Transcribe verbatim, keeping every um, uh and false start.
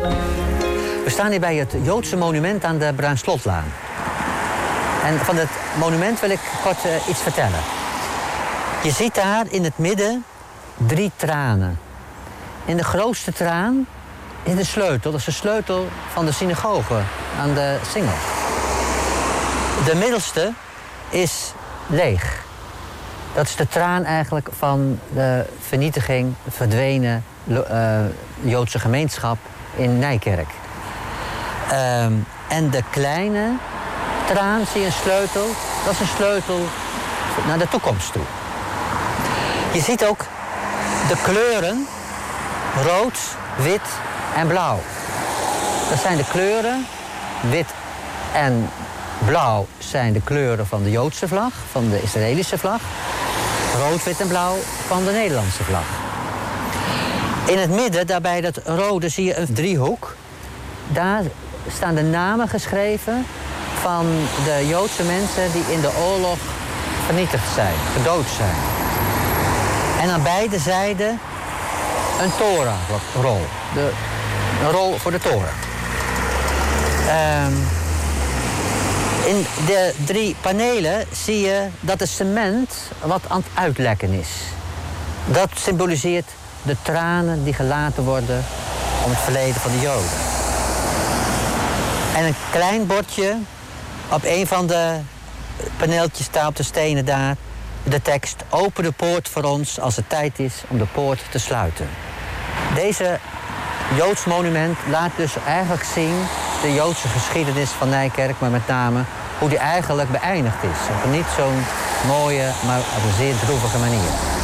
We staan hier bij het Joodse monument aan de Bruinslotlaan. En van het monument wil ik kort uh, iets vertellen. Je ziet daar in het midden drie tranen. In de grootste traan is de sleutel. Dat is de sleutel van de synagoge aan de Singel. De middelste is leeg. Dat is de traan eigenlijk van de vernietiging, verdwenen uh, Joodse gemeenschap in Nijkerk. Um, en de kleine traan, zie je een sleutel, dat is een sleutel naar de toekomst toe. Je ziet ook de kleuren, rood, wit en blauw. Dat zijn de kleuren, wit en blauw zijn de kleuren van de Joodse vlag, van de Israëlische vlag. Rood, wit en blauw van de Nederlandse vlag. In het midden, daarbij dat rode, zie je een driehoek. Daar staan de namen geschreven van de Joodse mensen die in de oorlog vernietigd zijn, gedood zijn. En aan beide zijden een Torah-rol. De, een rol voor de Torah. Um, in de drie panelen zie je dat het cement wat aan het uitlekken is. Dat symboliseert de tranen die gelaten worden om het verleden van de Joden. En een klein bordje op een van de paneeltjes staat op de stenen daar de tekst: open de poort voor ons als het tijd is om de poort te sluiten. Deze Joods monument laat dus eigenlijk zien de Joodse geschiedenis van Nijkerk, maar met name hoe die eigenlijk beëindigd is. Op een niet zo'n mooie, maar op een zeer droevige manier.